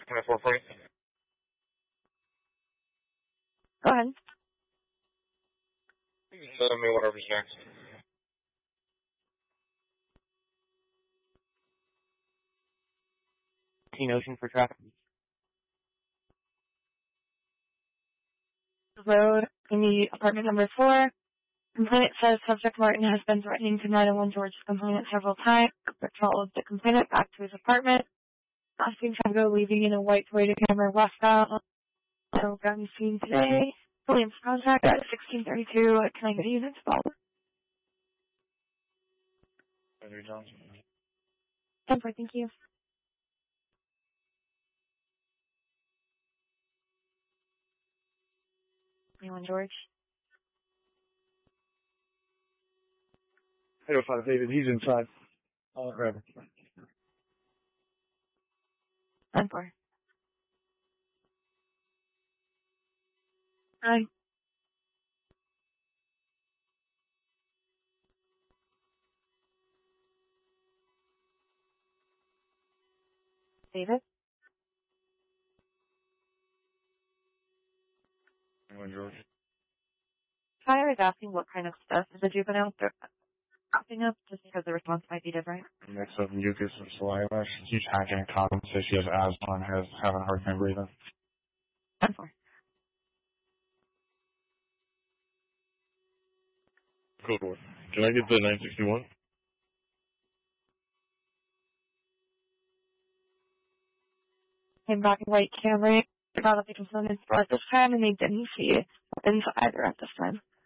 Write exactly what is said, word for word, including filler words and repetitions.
twenty-four forty. Go ahead. Tell me whatever's next. Teen Ocean for traffic. Road in the apartment number four. Complainant says subject Martin has been threatening to nine oh one George's complainant several times, but followed the complainant back to his apartment. Asking Tango leaving in a white Toyota Camry westbound. So got me seen today. Williams contact at sixteen thirty-two. Can I get a unit involved? ten four, thank you. Anyone, George? eight oh five David, he's inside. I'll grab him. ten four. Hi. David? Anyone, George? Hi, I was asking what kind of stuff is the juvenile popping up, just because the response might be different. A mix of mucus and saliva. She keeps hacking condoms, says she has asthma and has having a hard time breathing. ten four. Code word. Can I get the nine sixty-one? Came back in white Camry. Got up the components brought this time, and they didn't see it inside or at this time.